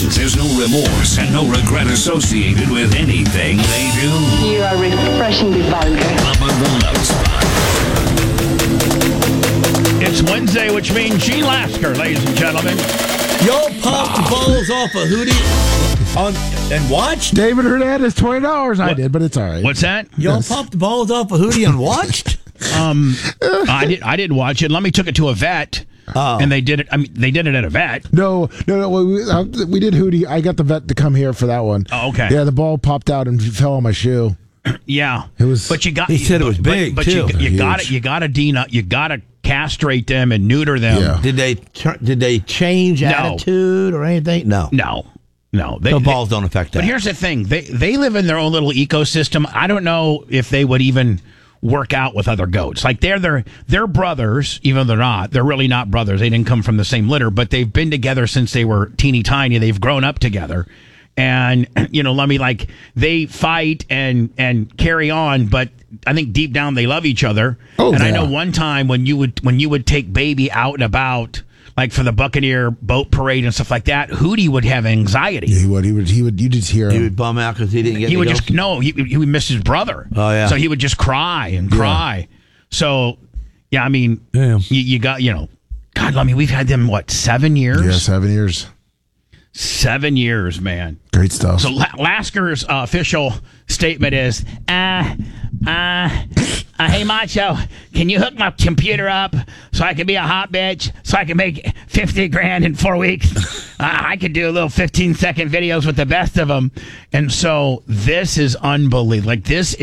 Congratulations. There's no remorse and no regret associated with anything they do. You are refreshingly vulgar. Bubba the Love Spot. It's Wednesday, which means Gene Lasker, ladies and gentlemen. Y'all popped the balls off a Hootie and watched? David Hernandez, $20. I did, but it's all right. What's that? Y'all popped the balls off a Hootie and watched? I didn't watch it. Lemmy took it to a vet, and they did it. I mean, they did it at a vet. No. We did Hootie. I got the vet to come here for that one. Oh, okay. Yeah, the ball popped out and fell on my shoe. Yeah, it was. But you got. He said it was big but too. You got it. You got to castrate them and neuter them. Yeah. Did they change attitude or anything? No. The balls don't affect that. But here's the thing: they live in their own little ecosystem. I don't know if they would even work out with other goats. Like they're brothers, even though they're not. They're really not brothers. They didn't come from the same litter, but they've been together since they were teeny tiny. They've grown up together. And, let me they fight and carry on, but I think deep down they love each other. Oh, and yeah. I know one time when you would take Baby out and about, like for the Buccaneer boat parade and stuff like that, Hootie would have anxiety. Yeah, he would. You just hear him. He would bum out because he didn't get. He would he would miss his brother. Oh yeah. So he would just cry and cry. So yeah, I mean, you got God, I mean, we've had them 7 years? Yeah, 7 years. 7 years, man. Great stuff. So Lasker's official statement is, hey, Macho, can you hook my computer up so I can be a hot bitch, so I can make $50,000 in 4 weeks? I could do a little 15-second videos with the best of them. And so this is unbelievable.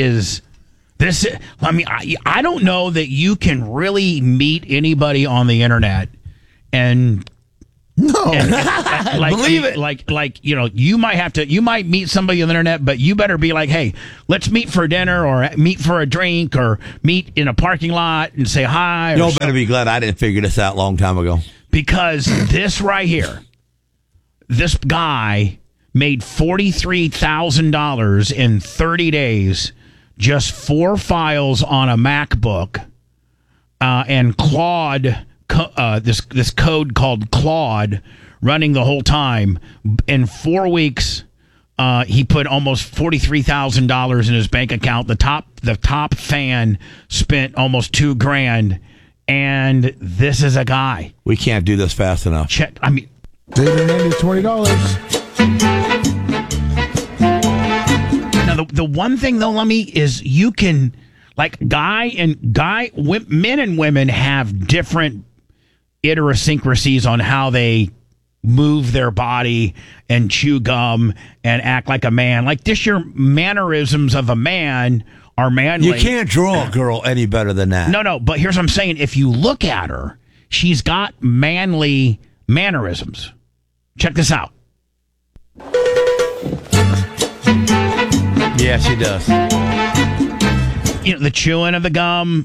I mean, I don't know that you can really meet anybody on the internet and... No, believe it. You might meet somebody on the internet, but you better be like, hey, let's meet for dinner or meet for a drink or meet in a parking lot and say hi. Y'all better be glad I didn't figure this out a long time ago. Because this right here, this guy made $43,000 in 30 days, just 4 files on a MacBook, and Claude. This code called Claude running the whole time. In 4 weeks, he put almost $43,000 in his bank account. The top fan spent almost $2,000, and this is a guy. We can't do this fast enough. David Hernandez, $20. Now the one thing though, Lemmy, is you can men and women have different idiosyncrasies on how they move their body and chew gum and act like a man. Like this, your mannerisms of a man are manly. You can't draw a girl any better than that. No, but here's what I'm saying. If you look at her, she's got manly mannerisms. Check this out. Yeah, she does. The chewing of the gum.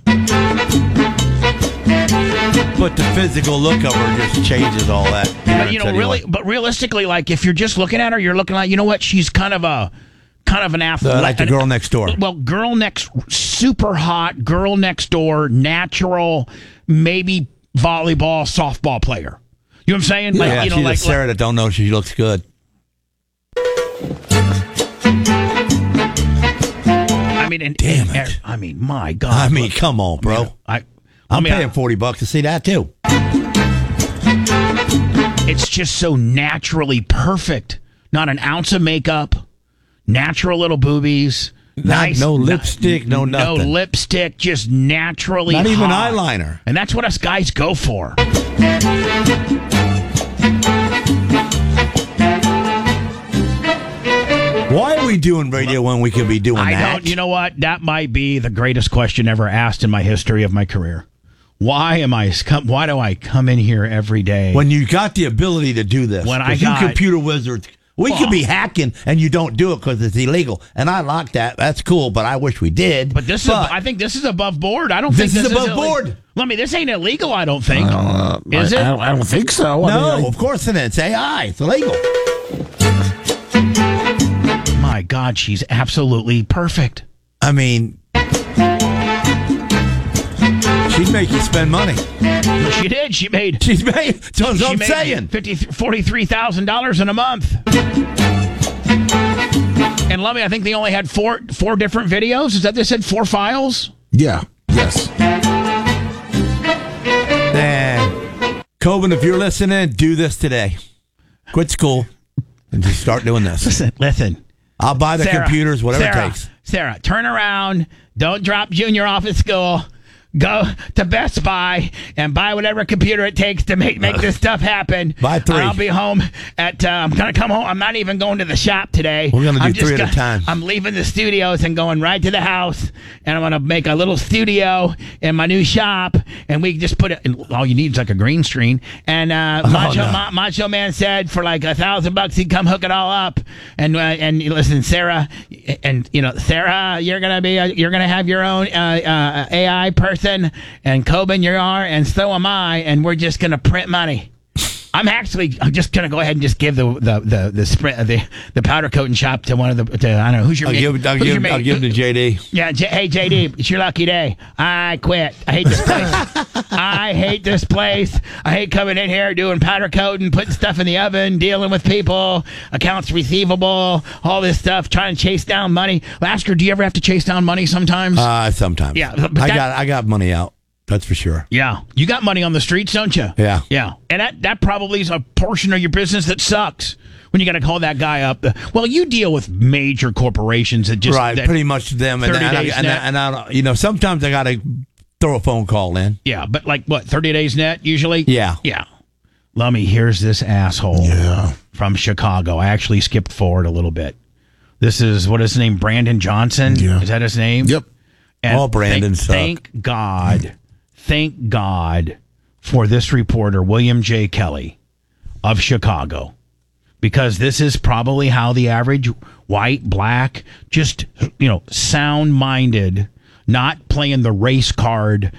But the physical look of her just changes all that. But realistically, like if you're just looking at her, you're looking like, you know what? She's kind of an athlete, like the girl next door. Well, super hot girl next door, natural, maybe volleyball, softball player. You know what I'm saying? Yeah, she's like Sarah that don't know she looks good. I mean, damn it! I mean, my God! I mean, come on, bro. I'm paying $40 to see that too. It's just so naturally perfect. Not an ounce of makeup. Natural little boobies. Nice. No lipstick. No nothing. No lipstick. Just naturally. Not even hot. eyeliner. And that's what us guys go for. Why are we doing radio when we could be doing that? You know what? That might be the greatest question ever asked in my history of my career. Why do I come in here every day? When you got the ability to do this. You computer wizards. We could be hacking and you don't do it because it's illegal. And I like that. That's cool, but I wish we did. But I think this is above board. I don't think this is above board. Let me, this ain't illegal, I don't think. Is it? I don't think so. No, of course it is. It's AI. It's illegal. My God, she's absolutely perfect. I mean, She'd make you spend money. Well, she did. She's made. So that's what I'm saying. $43,000 in a month. And Lummy, I think they only had four different videos. Is that they said 4 files? Yeah. Yes. Coben, if you're listening, do this today. Quit school and just start doing this. Listen. I'll buy the computers, whatever it takes. Sarah, turn around. Don't drop Junior off at school. Go to Best Buy and buy whatever computer it takes to make this stuff happen. Buy 3. I'll be home at. I'm gonna come home. I'm not even going to the shop today. We're gonna do 3 at a time. I'm leaving the studios and going right to the house, and I'm gonna make a little studio in my new shop, and we just put it. All you need is like a green screen. And Macho Man said for like $1,000 he'd come hook it all up. And listen, Sarah, Sarah, you're gonna have your own AI person. And Coben, you are, and so am I, and we're just going to print money. I'm just going to go ahead and just give the powder coating shop to one of the. I don't know who's your mate. I'll give it to JD. Yeah, hey JD, it's your lucky day. I quit. I hate this place. I hate this place. I hate coming in here doing powder coating, putting stuff in the oven, dealing with people, accounts receivable, all this stuff, trying to chase down money. Lasker, do you ever have to chase down money sometimes? Sometimes. Yeah, I got money out. That's for sure. Yeah. You got money on the streets, don't you? Yeah. Yeah. And that probably is a portion of your business that sucks when you got to call that guy up. Well, you deal with major corporations that just... Right, pretty much them. And sometimes I got to throw a phone call in. Yeah, but like what, 30 days net usually? Yeah. Yeah. Lummy, here's this asshole from Chicago. I actually skipped forward a little bit. This is, what is his name, Brandon Johnson? Yeah. Is that his name? Yep. And Brandon suck. Thank God for this reporter, William J. Kelly of Chicago, because this is probably how the average white, black, just, sound-minded, not playing the race card.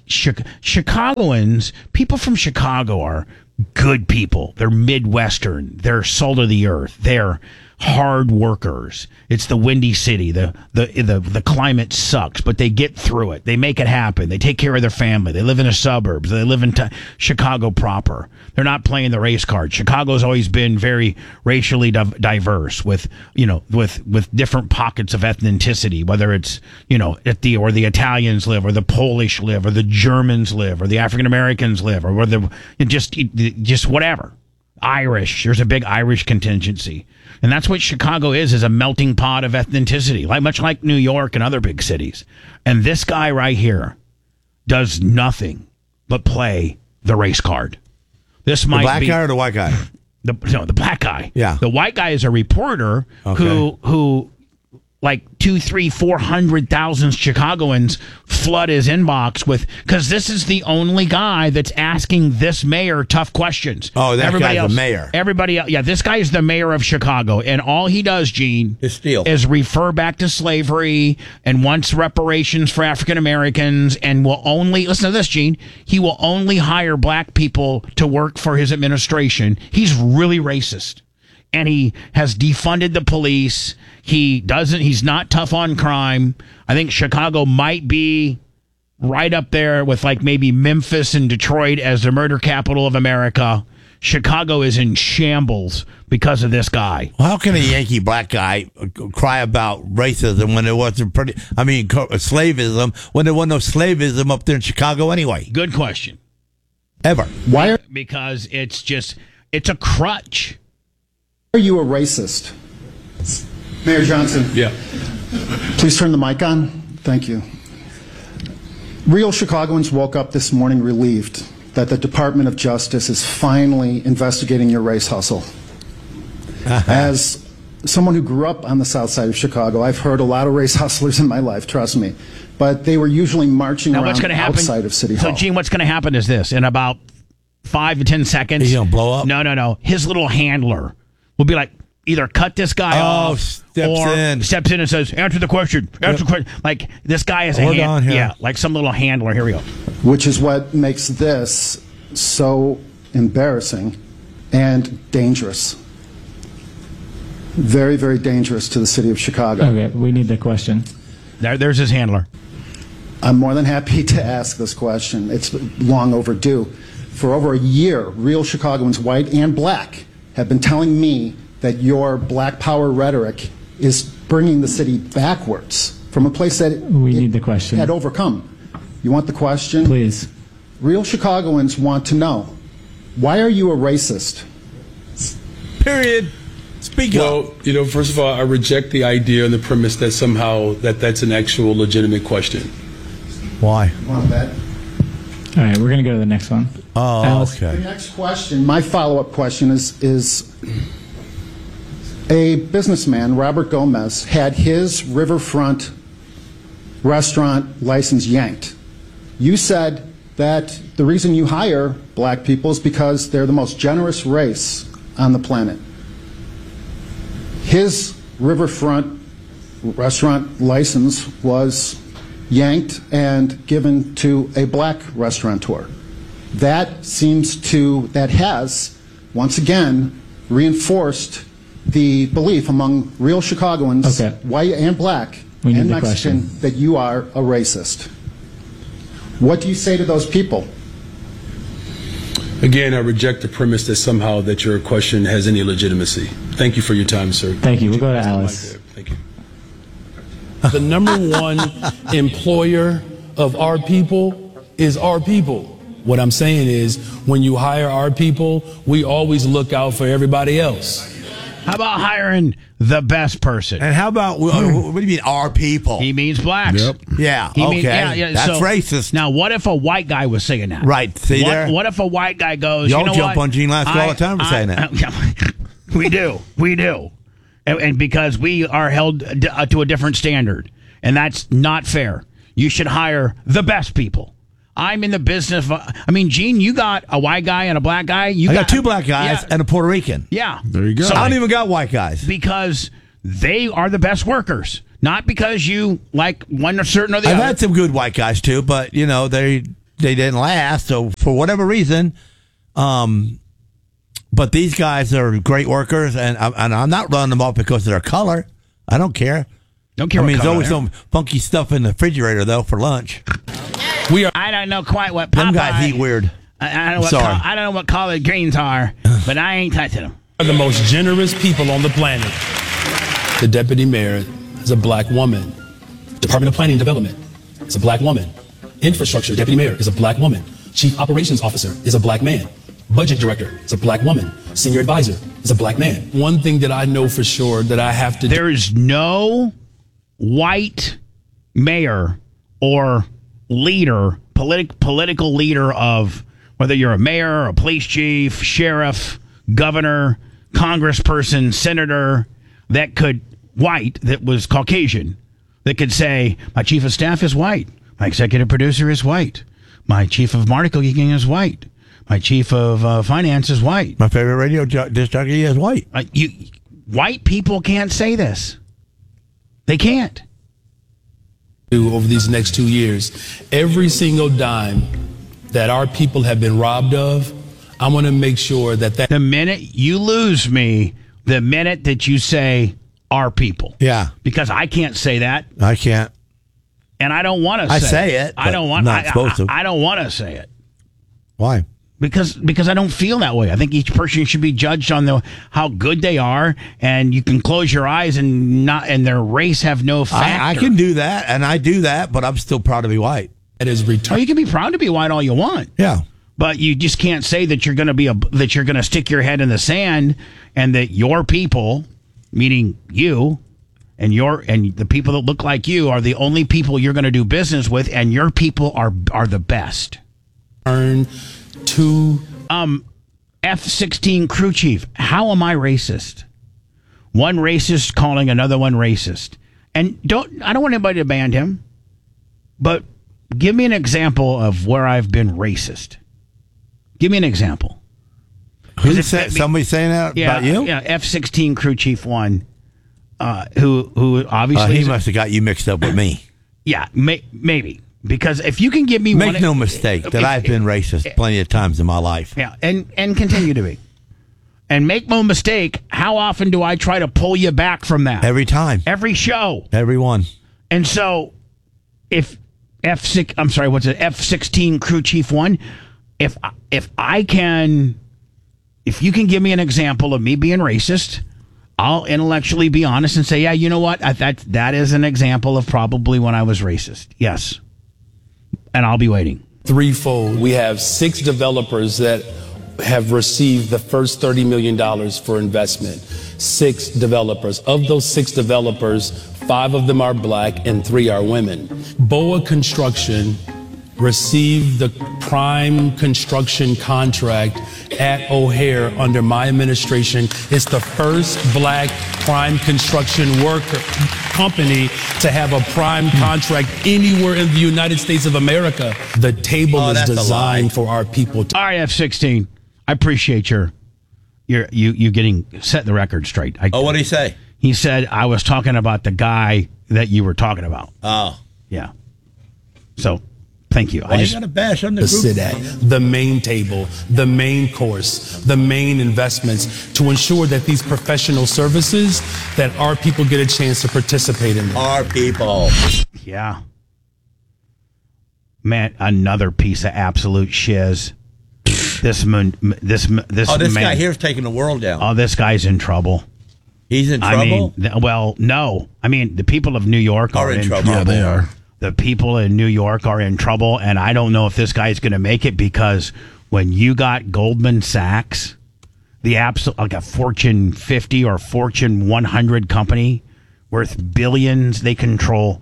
Chicagoans, people from Chicago are good people. They're Midwestern. They're salt of the earth. They're hard workers. It's the Windy City. The climate sucks, but they get through it. They make it happen. They take care of their family. They live in the suburbs. They live in Chicago proper. They're not playing the race card. Chicago's always been very racially diverse with different pockets of ethnicity, whether it's, where the Italians live or the Polish live or the Germans live or the African Americans live or just whatever. Irish. There's a big Irish contingency. And that's what Chicago is a melting pot of ethnicity, much like New York and other big cities. And this guy right here does nothing but play the race card. This might be... The black guy or the white guy? The black guy. Yeah. The white guy is a reporter who like 400,000 Chicagoans flood his inbox because this is the only guy that's asking this mayor tough questions. Oh, that guy's the mayor. Everybody else, this guy is the mayor of Chicago, and all he does, Gene, is refer back to slavery and wants reparations for African Americans, and will only listen to this, Gene. He will only hire black people to work for his administration. He's really racist. And he has defunded the police. He's not tough on crime. I think Chicago might be right up there with like maybe Memphis and Detroit as the murder capital of America. Chicago is in shambles because of this guy. Well, how can a Yankee black guy cry about racism when there wasn't slavism, when there wasn't no slavism up there in Chicago anyway? Good question. Ever. Why? Because it's a crutch. Are you a racist? Mayor Johnson. Yeah. Please turn the mic on. Thank you. Real Chicagoans woke up this morning relieved that the Department of Justice is finally investigating your race hustle. As someone who grew up on the south side of Chicago, I've heard a lot of race hustlers in my life, trust me. But they were usually marching around outside of City Hall. So, Gene, what's going to happen is this. In about 5 to 10 seconds. He's going to blow up? No. His little handler will be like, either cut this guy off steps in and says, answer the question. Like, this guy is like some little handler. Here we go. Which is what makes this so embarrassing and dangerous. Very, very dangerous to the city of Chicago. Okay, we need the question. There's his handler. I'm more than happy to ask this question. It's long overdue. For over a year, real Chicagoans, white and black, have been telling me that your black power rhetoric is bringing the city backwards from a place that need the question. Had overcome. You want the question? Please. Real Chicagoans want to know, why are you a racist? Period. Speak up. Well, first of all, I reject the idea and the premise that somehow that's an actual legitimate question. Why? Want that? All right, we're going to go to the next one. Oh, Alice. okay. The next question, my follow-up question is a businessman, Robert Gomez, had his riverfront restaurant license yanked. You said that the reason you hire black people is because they're the most generous race on the planet. His riverfront restaurant license was yanked and given to a black restaurateur. That has, once again, reinforced the belief among real Chicagoans, white and black and Mexican, that you are a racist. What do you say to those people? Again, I reject the premise that somehow that your question has any legitimacy. Thank you for your time, sir. Thank you. We'll go to Alice. Thank you. The number one employer of our people is our people. What I'm saying is, when you hire our people, we always look out for everybody else. How about hiring the best person? And how about, what do you mean, our people? He means blacks. Yep. Yeah, That's racist. Now, what if a white guy was saying that? Right, see there? What if a white guy goes, Y'all you know jump what? on Gene Lasco all the time for saying that. We do. And because we are held to a different standard. And that's not fair. You should hire the best people. I'm in the business of, Gene, you got a white guy and a black guy. I got two black guys and a Puerto Rican. Yeah. There you go. So I don't even got white guys. Because they are the best workers. Not because you like one or certain or the other. I've had some good white guys too, but, they didn't last. So for whatever reason, but these guys are great workers, and I'm not running them off because of their color. I don't care. Don't care. There's always some funky stuff in the refrigerator though for lunch. I don't know quite what Popeye. Them guys eat weird. I don't know what collard greens are, but I ain't touching them. Are the most generous people on the planet. The deputy mayor is a black woman. Department of Planning and Development is a black woman. Infrastructure deputy mayor is a black woman. Chief operations officer is a black man. Budget director is a black woman. Senior advisor is a black man. One thing that I know for sure that I have to There is no white mayor or leader, political leader of whether you're a mayor, a police chief, sheriff, governor, congressperson, senator, that was Caucasian, that could say, my chief of staff is white, my executive producer is white, my chief of marketing is white, my chief of finance is white. My favorite radio disc jockey is white. White people can't say this. They can't. Over these next 2 years, every single dime that our people have been robbed of, I want to make sure that the minute you lose me, the minute that you say our people. Yeah. Because I can't say that. I can't. And I don't want to say I say it. I don't want not supposed to. I don't want to say it. Why? Because I don't feel that way. I think each person should be judged on how good they are, and you can close your eyes and their race have no factor. I can do that, and I do that, but I'm still proud to be white. It is Oh, you can be proud to be white all you want. Yeah. But you just can't say that you're going to stick your head in the sand and that your people, meaning you and the people that look like you, are the only people you're going to do business with, and your people are the best. Earn to F-16 crew chief. How am I racist? One racist calling another one racist. And I don't want anybody to ban him, but give me an example of where I've been racist. Give me an example. Somebody saying that about you? Yeah, F-16 crew chief one, who obviously... he must have got you mixed up with me. Yeah, maybe. Because if you can give me Make no mistake that I've been racist plenty of times in my life. Yeah, and continue to be. And make no mistake, how often do I try to pull you back from that? Every time. Every show. Every one. And so, if F-16 Crew Chief 1. If you can give me an example of me being racist, I'll intellectually be honest and say, yeah, you know what? That is an example of probably when I was racist. Yes. And I'll be waiting. Threefold. We have 6 developers that have received the first $30 million for investment. 6 developers. Of those 6 developers, 5 of them are black and 3 are women. BOA Construction received the prime construction contract at O'Hare under my administration. It's the first black prime construction worker company to have a prime contract anywhere in the United States of America. The table is designed for our people. All right, F-16. I appreciate you getting set the record straight. What did he say? He said I was talking about the guy that you were talking about. Oh. Yeah. So, thank you. Why you got to bash on the group? Sit at the main table, the main course, the main investments to ensure that these professional services, that our people get a chance to participate in them. Our people. Yeah. Man, another piece of absolute shiz. This guy here is taking the world down. Oh, this guy's in trouble. He's in trouble? No. I mean, the people of New York are in trouble. Yeah, they are. The people in New York are in trouble, and I don't know if this guy's going to make it, because when you got Goldman Sachs, like a Fortune 50 or Fortune 100 company worth billions, they control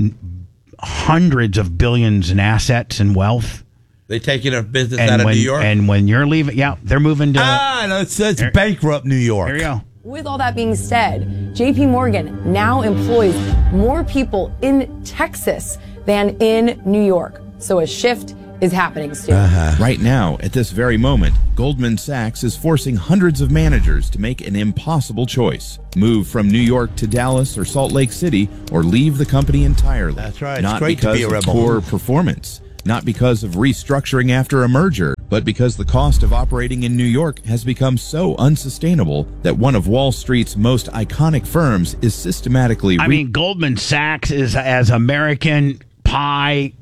hundreds of billions in assets and wealth. They taking a business out of New York? And when you're leaving, they're moving to... It's bankrupt New York. There you go. With all that being said, JP Morgan now employs more people in Texas than in New York. So a shift is happening soon. Right now, at this very moment, Goldman Sachs is forcing hundreds of managers to make an impossible choice. Move from New York to Dallas or Salt Lake City, or leave the company entirely. That's right. Not it's great because to be a of rebel. poor performance, not because of restructuring after a merger, but because the cost of operating in New York has become so unsustainable that one of Wall Street's most iconic firms is systematically... Goldman Sachs is as American pie,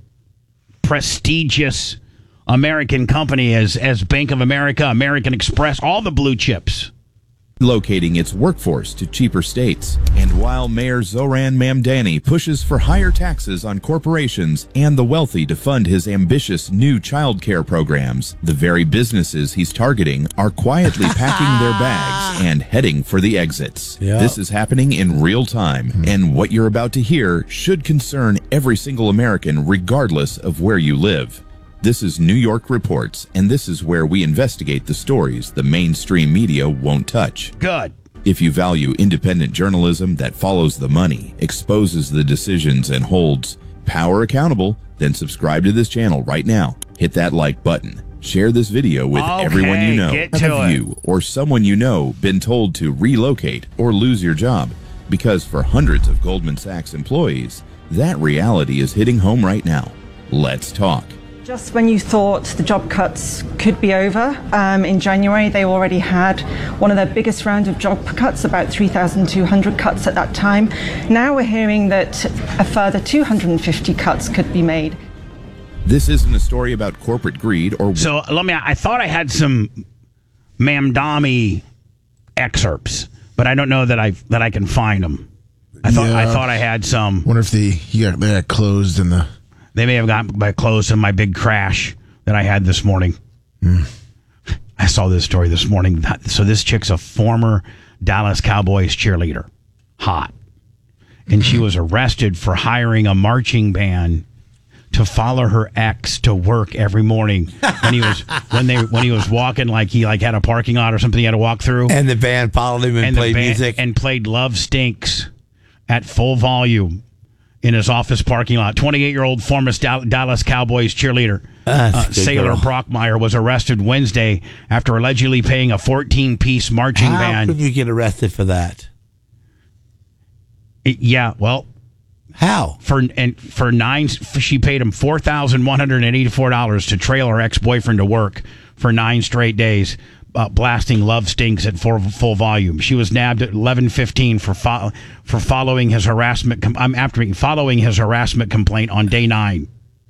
prestigious American company as Bank of America, American Express, all the blue chips. Locating its workforce to cheaper states. And while Mayor Zoran Mamdani pushes for higher taxes on corporations and the wealthy to fund his ambitious new child care programs, the very businesses he's targeting are quietly packing their bags and heading for the exits. Yep. This is happening in real time, and what you're about to hear should concern every single American regardless of where you live. This is New York Reports, and this is where we investigate the stories the mainstream media won't touch. Good. If you value independent journalism that follows the money, exposes the decisions, and holds power accountable, then subscribe to this channel right now. Hit that like button. Share this video with everyone you know. Have you or someone you know been told to relocate or lose your job? Because for hundreds of Goldman Sachs employees, that reality is hitting home right now. Let's talk. Just when you thought the job cuts could be over, in January they already had one of their biggest rounds of job cuts, about 3,200 cuts at that time. Now we're hearing that a further 250 cuts could be made. This isn't a story about corporate greed or... So I thought I had some Mamdani excerpts, but I don't know that I can find them. I thought I had some. Wonder if they got closed in the... They may have gotten by close in my big crash that I had this morning. I saw this story this morning. So this chick's a former Dallas Cowboys cheerleader. Hot. And she was arrested for hiring a marching band to follow her ex to work every morning when he was walking, like he had a parking lot or something he had to walk through. And the band followed him and played music. And played Love Stinks at full volume in his office parking lot. 28-year-old former Dallas Cowboys cheerleader Sailor Brockmeyer was arrested Wednesday after allegedly paying a 14-piece marching band. How can you get arrested for that? How? She paid him $4,184 to trail her ex-boyfriend to work for 9 straight days, blasting Love Stinks at full volume. She was nabbed at 11:15 for following his harassment complaint on day 9.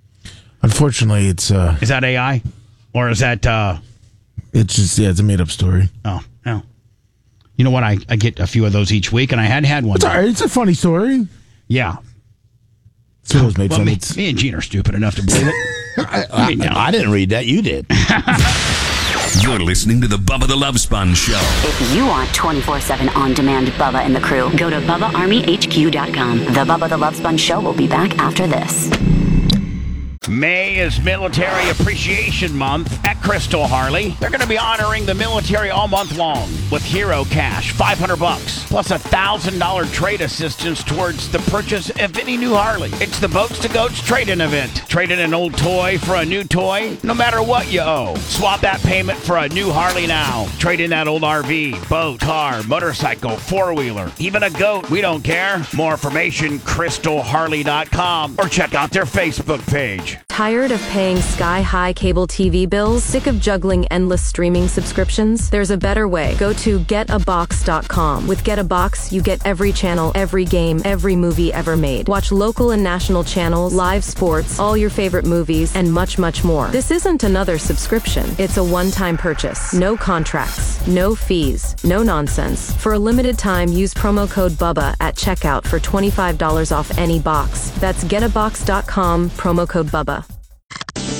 Unfortunately, it's... Is that AI? Or is that... It's just, it's a made-up story. Oh, no. You know what? I get a few of those each week, and I had one. It's all right. It's a funny story. Yeah. So it was made fun. Me and Gene are stupid enough to believe it. I didn't read that. You did. You're listening to the Bubba the Love Sponge Show. If you want 24/7 on-demand Bubba and the crew, go to BubbaArmyHQ.com. The Bubba the Love Sponge Show will be back after this. May is Military Appreciation Month at Crystal Harley. They're going to be honoring the military all month long with Hero Cash, $500, plus $1,000 trade assistance towards the purchase of any new Harley. It's the Boats to Goats trade-in event. Trade in an old toy for a new toy, no matter what you owe. Swap that payment for a new Harley now. Trade in that old RV, boat, car, motorcycle, four-wheeler, even a goat. We don't care. More information, crystalharley.com, or check out their Facebook page. Tired of paying sky-high cable TV bills? Sick of juggling endless streaming subscriptions? There's a better way. Go to getabox.com. With Get a Box, you get every channel, every game, every movie ever made. Watch local and national channels, live sports, all your favorite movies, and much, much more. This isn't another subscription. It's a one-time purchase. No contracts, no fees, no nonsense. For a limited time, use promo code BUBBA at checkout for $25 off any box. That's getabox.com, promo code BUBBA.